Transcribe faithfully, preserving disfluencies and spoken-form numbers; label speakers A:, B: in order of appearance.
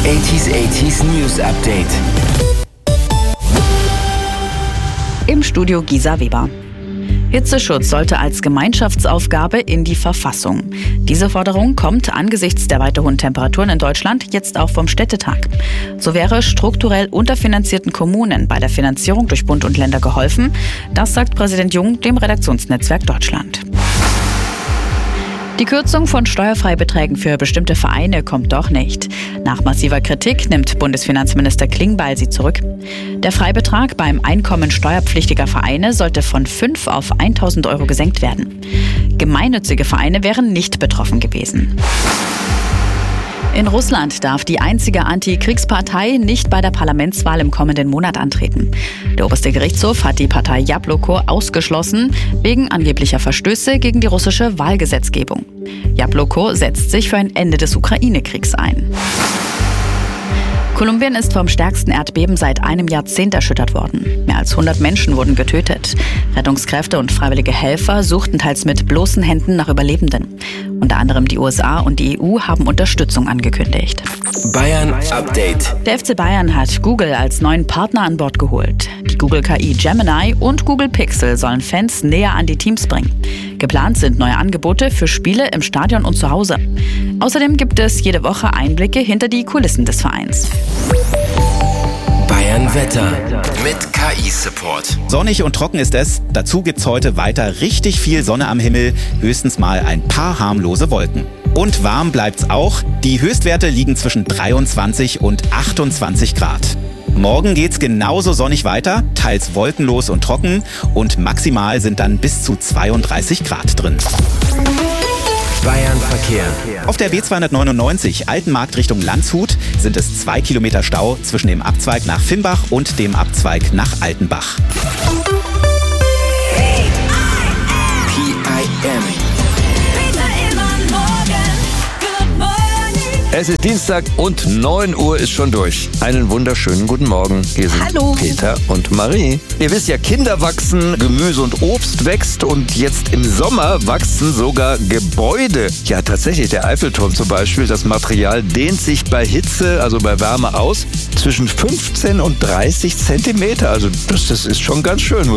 A: achtziger achtziger News Update.
B: Im Studio Gisa Weber. Hitzeschutz sollte als Gemeinschaftsaufgabe in die Verfassung. Diese Forderung kommt angesichts der weiter hohen Temperaturen in Deutschland jetzt auch vom Städtetag. So wäre strukturell unterfinanzierten Kommunen bei der Finanzierung durch Bund und Länder geholfen. Das sagt Präsident Jung dem Redaktionsnetzwerk Deutschland. Die Kürzung von Steuerfreibeträgen für bestimmte Vereine kommt doch nicht. Nach massiver Kritik nimmt Bundesfinanzminister Klingbeil sie zurück. Der Freibetrag beim Einkommen steuerpflichtiger Vereine sollte von fünf auf tausend Euro gesenkt werden. Gemeinnützige Vereine wären nicht betroffen gewesen. In Russland darf die einzige Antikriegspartei nicht bei der Parlamentswahl im kommenden Monat antreten. Der oberste Gerichtshof hat die Partei Jabloko ausgeschlossen, wegen angeblicher Verstöße gegen die russische Wahlgesetzgebung. Jabloko setzt sich für ein Ende des Ukraine-Kriegs ein. Kolumbien ist vom stärksten Erdbeben seit einem Jahrzehnt erschüttert worden. Mehr als hundert Menschen wurden getötet. Rettungskräfte und freiwillige Helfer suchten teils mit bloßen Händen nach Überlebenden. Unter anderem die U S A und die E U haben Unterstützung angekündigt.
A: Bayern Update.
B: Der F C Bayern hat Google als neuen Partner an Bord geholt. Die Google K I Gemini und Google Pixel sollen Fans näher an die Teams bringen. Geplant sind neue Angebote für Spiele im Stadion und zu Hause. Außerdem gibt es jede Woche Einblicke hinter die Kulissen des Vereins.
A: Bayern Wetter mit K I-Support.
C: Sonnig und trocken ist es. Dazu gibt's heute weiter richtig viel Sonne am Himmel, höchstens mal ein paar harmlose Wolken. Und warm bleibt's auch. Die Höchstwerte liegen zwischen dreiundzwanzig und achtundzwanzig Grad. Morgen geht's genauso sonnig weiter, teils wolkenlos und trocken und maximal sind dann bis zu zweiunddreißig Grad drin.
A: Bayern Verkehr.
C: Auf der B zweihundertneunundneunzig Altenmarkt Richtung Landshut sind es zwei Kilometer Stau zwischen dem Abzweig nach Fimbach und dem Abzweig nach Altenbach.
A: P I M.
D: Es ist Dienstag und neun Uhr ist schon durch. Einen wunderschönen guten Morgen. Hier sind
B: Hallo.
D: Peter und Marie. Ihr wisst ja, Kinder wachsen, Gemüse und Obst wächst und jetzt im Sommer wachsen sogar Gebäude. Ja, tatsächlich, der Eiffelturm zum Beispiel. Das Material dehnt sich bei Hitze, also bei Wärme aus, zwischen fünfzehn und dreißig Zentimeter. Also das, das ist schon ganz schön.